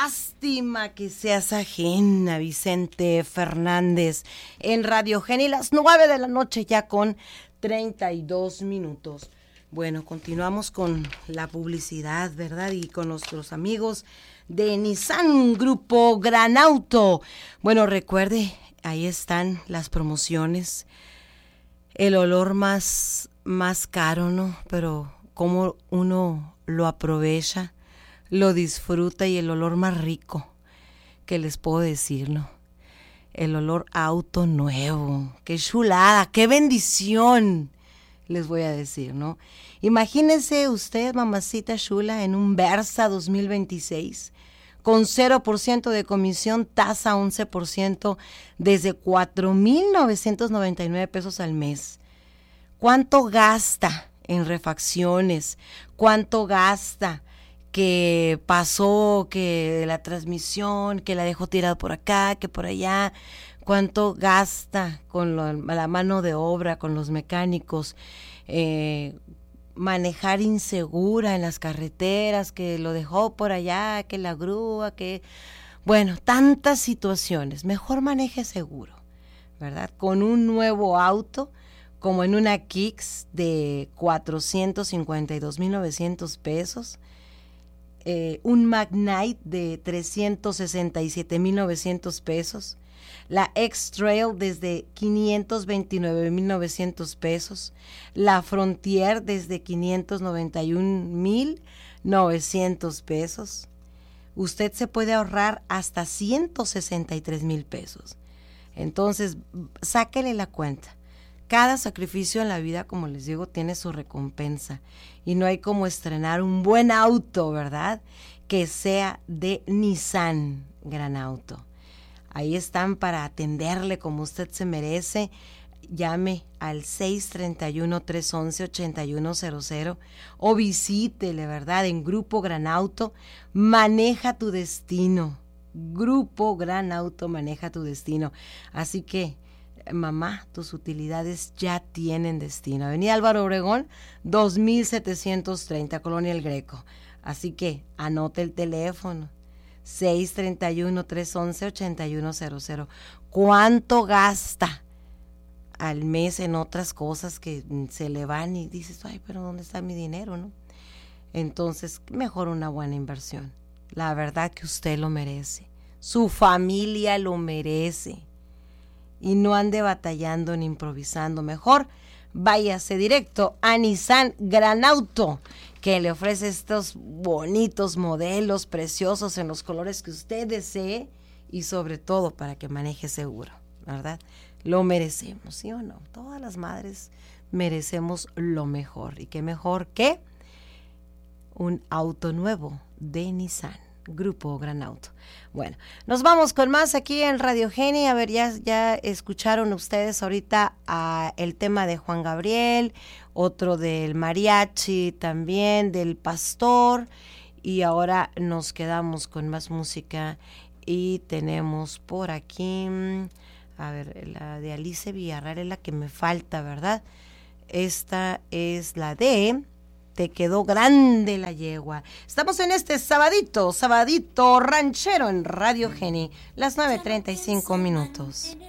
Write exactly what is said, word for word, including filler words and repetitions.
Lástima que seas ajena, Vicente Fernández, en Radio Geni, las nueve de la noche ya con treinta y dos minutos. Bueno, continuamos con la publicidad, ¿verdad? Y con nuestros amigos de Nissan Grupo Gran Auto. Bueno, recuerde, ahí están las promociones. El olor más, más caro, ¿no? Pero cómo uno lo aprovecha, lo disfruta, y el olor más rico que les puedo decir, ¿no? El olor a auto nuevo. ¡Qué chulada! ¡Qué bendición! Les voy a decir, ¿no? Imagínese usted, mamacita chula, en un Versa dos mil veintiséis con cero por ciento de comisión, tasa once por ciento, desde cuatro mil novecientos noventa y nueve pesos al mes. ¿Cuánto gasta en refacciones? ¿Cuánto gasta que pasó, que la transmisión, que la dejó tirada por acá, que por allá? ¿Cuánto gasta con lo, la mano de obra, con los mecánicos? Eh, manejar insegura en las carreteras, que lo dejó por allá, que la grúa, que... Bueno, tantas situaciones. Mejor maneje seguro, ¿verdad? Con un nuevo auto, como en una Kicks de cuatrocientos cincuenta y dos mil novecientos pesos, eh, un Magnite de trescientos sesenta y siete mil novecientos pesos, la X-Trail desde quinientos veintinueve mil novecientos pesos, la Frontier desde quinientos noventa y un mil novecientos pesos. Usted se puede ahorrar hasta ciento sesenta y tres mil pesos. Entonces, sáquele la cuenta. Cada sacrificio en la vida, como les digo, tiene su recompensa. Y no hay como estrenar un buen auto, ¿verdad? Que sea de Nissan Gran Auto. Ahí están para atenderle como usted se merece. Llame al seis tres uno, tres once, ochenta y uno cero cero o visítele, ¿verdad? En Grupo Gran Auto, maneja tu destino. Grupo Gran Auto, maneja tu destino. Así que, mamá, tus utilidades ya tienen destino. Avenida Álvaro Obregón, dos mil setecientos treinta, Colonia El Greco. Así que, anote el teléfono. seis tres uno, tres once, ochenta y uno cero cero. ¿Cuánto gasta al mes en otras cosas que se le van y dices, ay, pero ¿dónde está mi dinero, no? Entonces, mejor una buena inversión. La verdad que usted lo merece. Su familia lo merece. Y no ande batallando ni improvisando. Mejor váyase directo a Nissan Gran Auto, que le ofrece estos bonitos modelos preciosos en los colores que usted desee, y sobre todo para que maneje seguro, ¿verdad? Lo merecemos, ¿sí o no? Todas las madres merecemos lo mejor, y qué mejor que un auto nuevo de Nissan Grupo Gran Auto. Bueno, nos vamos con más aquí en Radio Geni. A ver, ya, ya escucharon ustedes ahorita uh, el tema de Juan Gabriel, otro del mariachi también, del pastor, y ahora nos quedamos con más música y tenemos por aquí, a ver, la de Alice Villarreal es la que me falta, ¿verdad? Esta es la de Te quedó grande la yegua. Estamos en este sabadito, sabadito ranchero en Radio Geni, las nueve treinta y cinco minutos.